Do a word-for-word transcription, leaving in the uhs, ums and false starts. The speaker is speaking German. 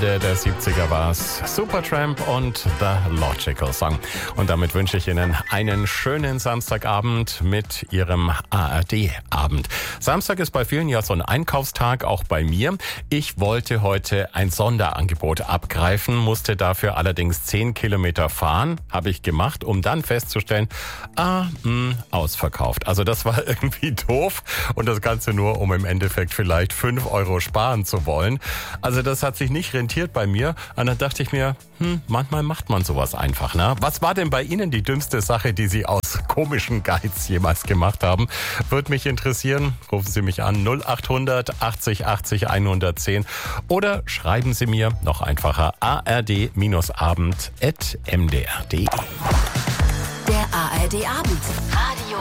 Der, der siebziger war's. Supertramp und The Logical Song. Und damit wünsche ich Ihnen einen schönen Samstagabend mit Ihrem A R D-Abend. Samstag ist bei vielen ja so ein Einkaufstag, auch bei mir. Ich wollte heute ein Sonderangebot abgreifen, musste dafür allerdings zehn Kilometer fahren. Habe ich gemacht, um dann festzustellen, ah, mh, ausverkauft. Also das war irgendwie doof und das Ganze nur, um im Endeffekt vielleicht fünf Euro sparen zu wollen. Also das hat sich nicht rentiert bei mir. Und dann dachte ich mir, hm, manchmal macht man sowas einfach, ne? Was war denn bei Ihnen die dümmste Sache, die Sie aus komischen Geiz jemals gemacht haben? Würde mich interessieren. Rufen Sie mich an null acht hundert achtzig achtzig hundertzehn oder schreiben Sie mir noch einfacher a r d abend at m d r punkt d e. Der A R D Abend. Radio